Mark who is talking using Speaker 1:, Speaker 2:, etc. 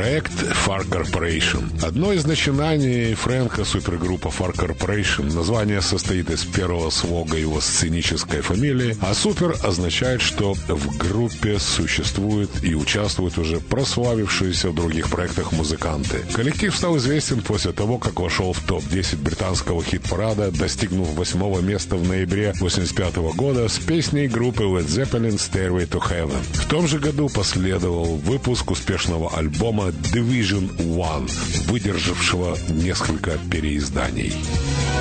Speaker 1: Проект Far Corporation. Одно из начинаний Фрэнка супергруппа Far Corporation. Название состоит из первого слога его сценической фамилии, а супер означает, что в группе существуют и участвуют уже прославившиеся в других проектах музыканты. Коллектив стал известен после того, как вошел в топ-10 британского хит-парада, достигнув 8-го места в ноябре 1985 года с песней группы Led Zeppelin «Stairway to Heaven». В том же году последовал выпуск успешного альбома Division One, выдержавшего несколько переизданий.